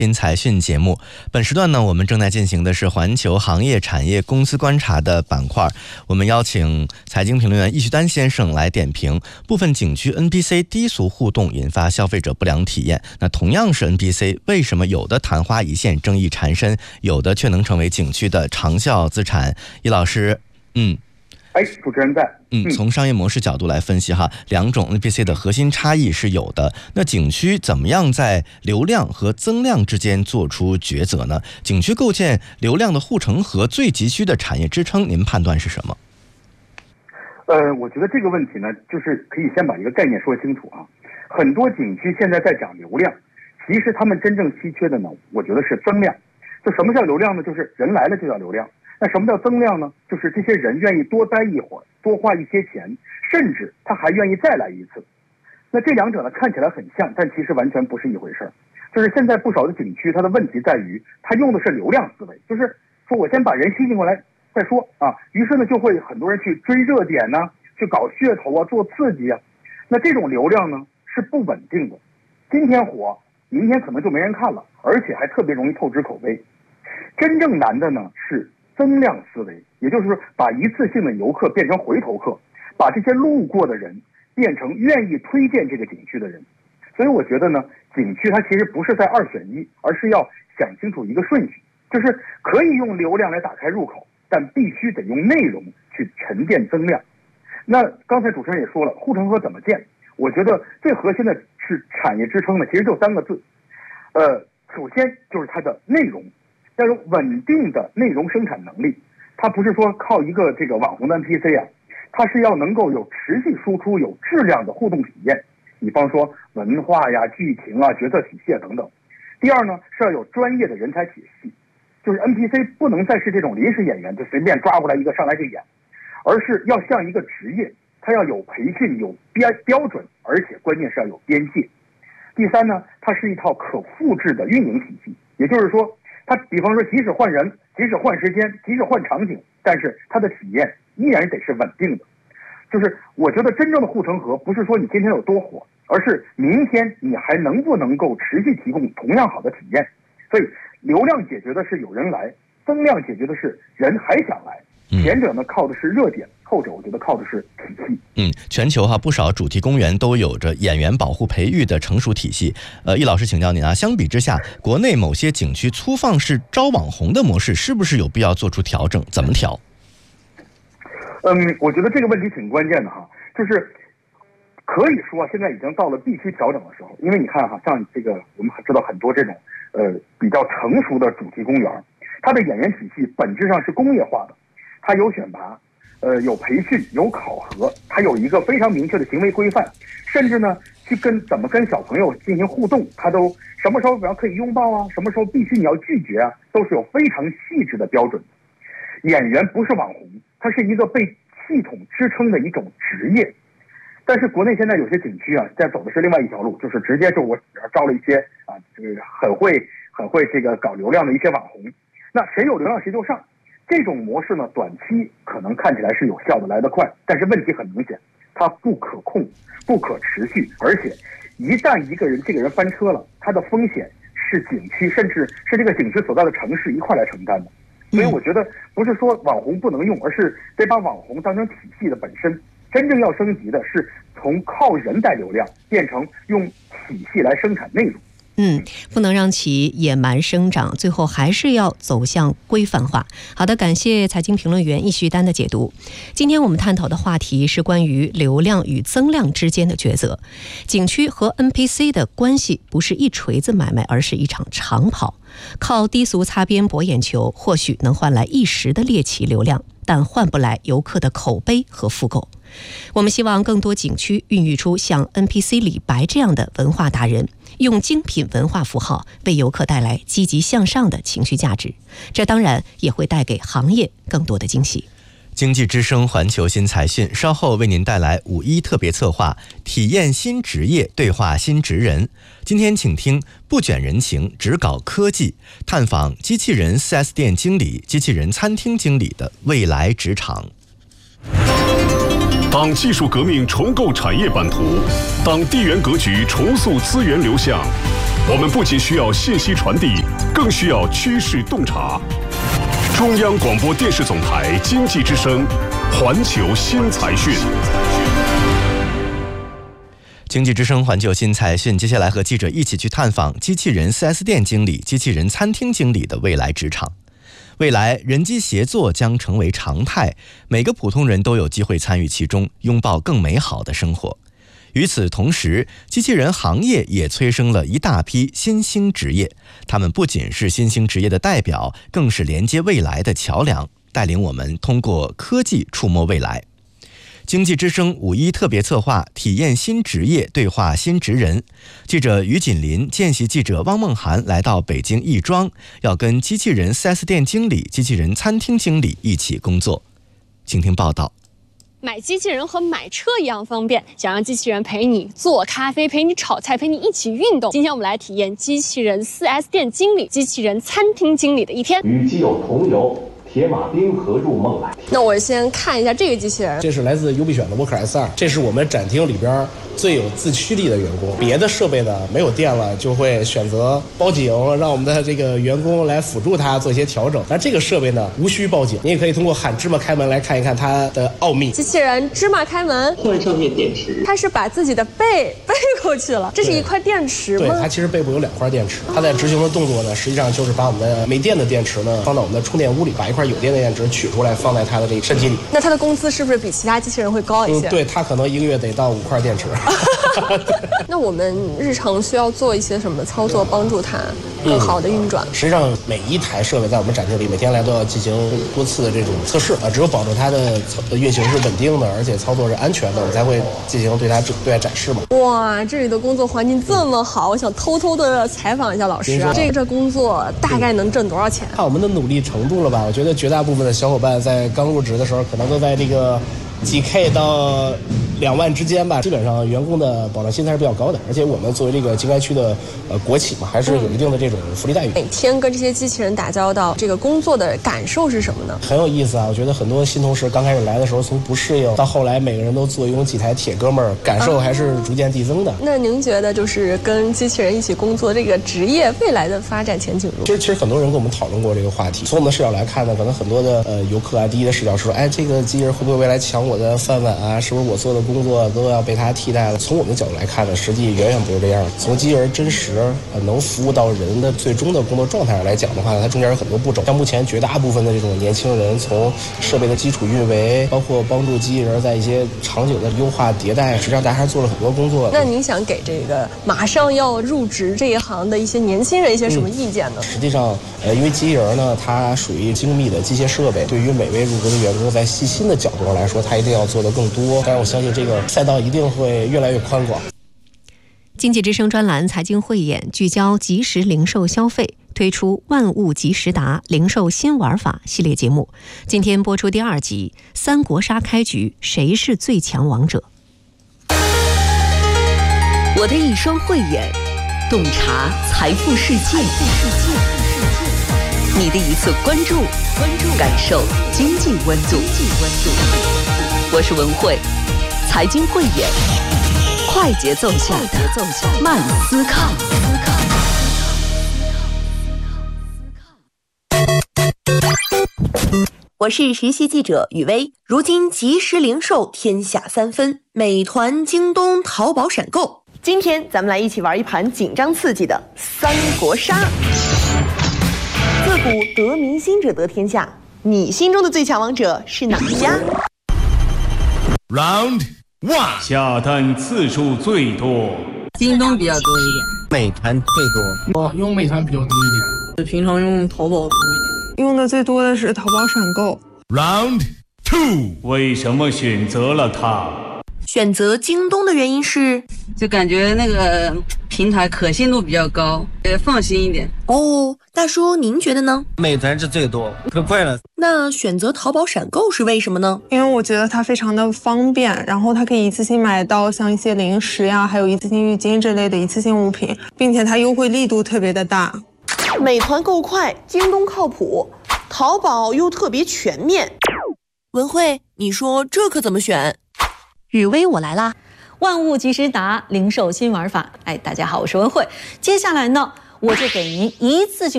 新财讯节目。本时段呢，我们正在进行的是环球行业产业公司观察的板块。我们邀请财经评论员易旭丹先生来点评部分景区 NPC 低俗互动引发消费者不良体验。那同样是 NPC， 为什么有的昙花一现争议缠身，有的却能成为景区的长效资产？易老师， 主持人在。 从商业模式角度来分析哈，两种 NPC 的核心差异是有的。那景区怎么样在流量和增量之间做出抉择呢？景区构建流量的护城河最急需的产业支撑，您判断是什么？ 我觉得这个问题呢，就是可以先把一个概念说清楚啊。很多景区现在在讲流量，其实他们真正稀缺的呢，我觉得是增量。就什么叫流量呢？就是人来了就叫流量。那什么叫增量呢？就是这些人愿意多待一会儿，多花一些钱，甚至他还愿意再来一次。那这两者呢，看起来很像，但其实完全不是一回事儿。就是现在不少的景区，它的问题在于，它用的是流量思维，就是说我先把人吸进过来再说啊。于是呢，就会很多人去追热点呢，去搞噱头啊，做刺激啊。那这种流量呢是不稳定的，今天火，明天可能就没人看了，而且还特别容易透支口碑。真正难的呢是增量思维，也就是说把一次性的游客变成回头客，把这些路过的人变成愿意推荐这个景区的人。所以我觉得呢，景区它其实不是在二选一，而是要想清楚一个顺序，就是可以用流量来打开入口，但必须得用内容去沉淀增量。那刚才主持人也说了，护城河怎么建？我觉得最核心的是产业支撑呢，其实就3个字。首先就是它的内容。要有稳定的内容生产能力，它不是说靠一个这个网红的 NPC 啊，它是要能够有持续输出、有质量的互动体验，比方说文化呀、剧情啊、角色体系等等。第二呢，是要有专业的人才体系，就是 NPC 不能再是这种临时演员，就随便抓过来一个上来就演，而是要像一个职业，它要有培训、有标准，而且关键是要有边界。第三呢，它是一套可复制的运营体系，也就是说，它比方说，即使换人，即使换时间，即使换场景，但是它的体验依然得是稳定的。就是我觉得真正的护城河不是说你今天有多火，而是明天你还能不能够持续提供同样好的体验。所以流量解决的是有人来，增量解决的是人还想来。前者呢靠的是热点，后者我觉得靠的是体系。 全球不少主题公园都有着演员保护培育的成熟体系。易老师请教您啊，相比之下，国内某些景区粗放式招网红的模式是不是有必要做出调整？怎么调？ 我觉得这个问题挺关键的哈，就是可以说现在已经到了必须调整的时候，因为你看哈，像这个我们知道很多这种比较成熟的主题公园，它的演员体系本质上是工业化的。它有选拔，有培训，有考核，它有一个非常明确的行为规范，甚至呢，去怎么跟小朋友进行互动，它都什么时候可以拥抱啊，什么时候必须你要拒绝啊，都是有非常细致的标准。演员不是网红，它是一个被系统支撑的一种职业。但是国内现在有些景区啊，在走的是另外一条路，就是直接就我招了一些这个很会这个搞流量的一些网红，那谁有流量谁就上。这种模式呢，短期可能看起来是有效的，来得快，但是问题很明显，它不可控、不可持续，而且一旦这个人翻车了，它的风险是景区甚至是这个景区所在的城市一块来承担的。所以我觉得不是说网红不能用，而是得把网红当成体系的本身。真正要升级的是从靠人带流量变成用体系来生产内容。 不能让其野蛮生长，最后还是要走向规范化。好的，感谢财经评论员易旭丹的解读。今天我们探讨的话题是关于流量与增量之间的抉择。景区和 NPC 的关系不是一锤子买卖，而是一场长跑。靠低俗擦边博眼球，或许能换来一时的猎奇流量，但换不来游客的口碑和复购。我们希望更多景区孕育出像 NPC 李白这样的文化达人，用精品文化符号为游客带来积极向上的情绪价值，这当然也会带给行业更多的惊喜。 经济之声环球新财讯稍后为您带来5·1特别策划，体验新职业，对话新职人。今天请听不卷人情，只搞科技，探访机器人 4S 店经理、机器人餐厅经理的未来职场。 当技术革命重构产业版图，当地缘格局重塑资源流向， 我们不仅需要信息传递，更需要趋势洞察。中央广播电视总台经济之声，环球新财讯。 经济之声环球新财讯，接下来和记者一起去探访机器人 4S 店经理、机器人餐厅经理的未来职场。未来人机协作将成为常态，每个普通人都有机会参与其中，拥抱更美好的生活。与此同时，机器人行业也催生了一大批新兴职业，他们不仅是新兴职业的代表，更是连接未来的桥梁，带领我们通过科技触摸未来。经济之声5·1特别策划，体验新职业，对话新职人。记者于锦林、见习记者汪梦涵来到北京亦庄，要跟机器人 4S 店经理、机器人餐厅经理一起工作。请听报道。 买机器人和买车一样方便，想让机器人陪你做咖啡，陪你炒菜，陪你一起运动。今天我们来体验机器人 4S 店经理、机器人餐厅经理的一天。 与基友同游铁马冰河入梦来。 那我先看一下这个机器人， 这是来自优必选的沃克 S2，这是我们展厅里边最有自驱力的员工。别的设备呢没有电了，就会选择报警，让我们的这个员工来辅助他做一些调整。但这个设备呢无需报警，你也可以通过喊芝麻开门来看一看它的奥秘。 机器人芝麻开门， 换上面电池， 它是把自己的背过去了，这是一块电池吗？ 对，它其实背部有2块电池，它在执行的动作呢，实际上就是把我们的没电的电池呢放到我们的充电屋里，把一块有电的电池取出来放在它的这个身体里。 那它的工资是不是比其他机器人会高一些？ 对，它可能1个月得到5块电池。 那我们日常需要做一些什么操作，帮助它更好的运转？ 实际上，每一台设备在我们展厅里每天来都要进行多次的这种测试只有保证它的运行是稳定的，而且操作是安全的，我们才会进行对外展示嘛。 哇，这里的工作环境这么好，我想偷偷的采访一下老师啊，这工作大概能挣多少钱？ 看我们的努力程度了吧？我觉得绝大部分的小伙伴在刚入职的时候，可能都在这个几 K 到2万之间吧。基本上员工的保障薪资还是比较高的，而且我们作为这个经该区的国企嘛，还是有一定的这种福利待遇。 每天跟这些机器人打交道，这个工作的感受是什么呢？ 很有意思啊！我觉得很多新同事刚开始来的时候，从不适应到后来每个人都坐拥几台铁哥们儿，感受还是逐渐递增的。 那您觉得就是跟机器人一起工作这个职业未来的发展前景如何？ 其实很多人跟我们讨论过这个话题。从我们的视角来看呢，可能很多的游客第一的视角是说，这个机器人会不会未来抢我的饭碗啊？是不是我做的工作都要被它替代了？从我们的角度来看呢，实际远远不是这样。从机器人真实能服务到人的最终的工作状态上来讲的话呢，它中间有很多步骤。像目前绝大部分的这种年轻人，从设备的基础运维，包括帮助机器人在一些场景的优化迭代，实际上大家还做了很多工作。 那您想给这个马上要入职这一行的一些年轻人一些什么意见呢？ 实际上，因为机器人呢，它属于精密的机械设备，对于每位入职的员工，在细心的角度上来说，他一定要做得更多。但是我相信这个赛道一定会越来越宽广。 经济之声专栏财经汇演聚焦即时零售消费，推出万物即时达零售新玩法系列节目。今天播出第2集，三国杀开局，谁是最强王者？ 我的一双慧眼，洞察财富世界。你的一次关注，感受经济温度。我是文慧，财经汇演，快节奏下的慢思考。 我是实习记者雨薇。如今即时零售天下3分，美团、京东、淘宝、闪购。今天咱们来一起玩一盘紧张刺激的三国杀。自古得民心者得天下，你心中的最强王者是哪一家？ Round 1， 下单次数最多， 京东比较多一点， 美团最多。 我用美团比较多一点，平常用淘宝多一点， 用的最多的是淘宝闪购。 Round 2， 为什么选择了它？ 选择京东的原因是， 就感觉那个平台可信度比较高，放心一点。 哦，大叔您觉得呢？ 美团是最多，可快了。 那选择淘宝闪购是为什么呢？ 因为我觉得它非常的方便，然后它可以一次性买到像一些零食呀，还有一次性浴巾这类的一次性物品，并且它优惠力度特别的大。 美团够快，京东靠谱，淘宝又特别全面。文慧，你说这可怎么选？ 雨薇，我来啦！ 万物即时达，零售新玩法。大家好，我是文慧。接下来呢，我就给您一次性